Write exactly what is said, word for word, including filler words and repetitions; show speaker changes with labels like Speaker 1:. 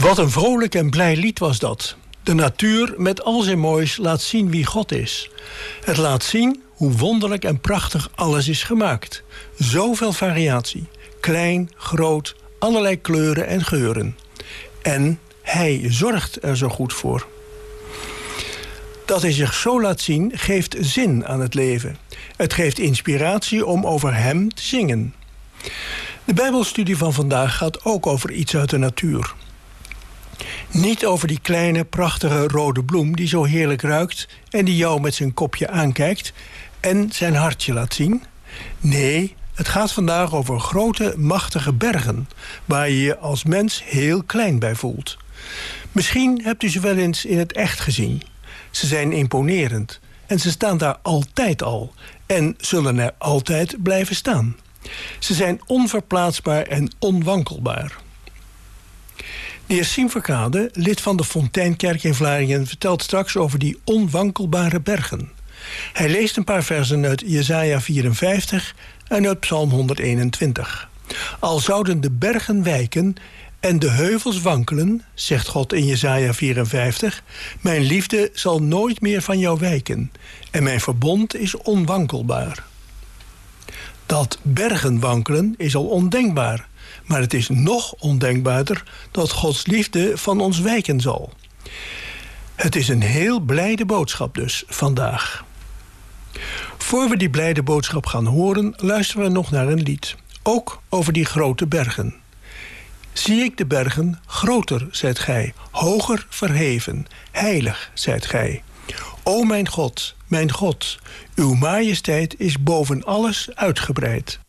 Speaker 1: Wat een vrolijk en blij lied was dat. De natuur met al zijn moois laat zien wie God is. Het laat zien hoe wonderlijk en prachtig alles is gemaakt. Zoveel variatie. Klein, groot, allerlei kleuren en geuren. En hij zorgt er zo goed voor. Dat hij zich zo laat zien, geeft zin aan het leven. Het geeft inspiratie om over hem te zingen. De Bijbelstudie van vandaag gaat ook over iets uit de natuur. Niet over die kleine, prachtige rode bloem die zo heerlijk ruikt en die jou met zijn kopje aankijkt en zijn hartje laat zien. Nee, het gaat vandaag over grote, machtige bergen waar je je als mens heel klein bij voelt. Misschien hebt u ze wel eens in het echt gezien. Ze zijn imponerend en ze staan daar altijd al en zullen er altijd blijven staan. Ze zijn onverplaatsbaar en onwankelbaar. De heer Siem Verkade, lid van de Fonteinkerk in Vlaardingen, vertelt straks over die onwankelbare bergen. Hij leest een paar versen uit Jesaja vierenvijftig en uit Psalm honderdeenentwintig. Al zouden de bergen wijken en de heuvels wankelen, zegt God in Jesaja vierenvijftig... mijn liefde zal nooit meer van jou wijken en mijn verbond is onwankelbaar. Dat bergen wankelen is al ondenkbaar, maar het is nog ondenkbaarder dat Gods liefde van ons wijken zal. Het is een heel blijde boodschap dus vandaag. Voor we die blijde boodschap gaan horen, luisteren we nog naar een lied. Ook over die grote bergen. Zie ik de bergen, groter zijt gij, hoger verheven, heilig zijt gij. O mijn God, mijn God, uw majesteit is boven alles uitgebreid.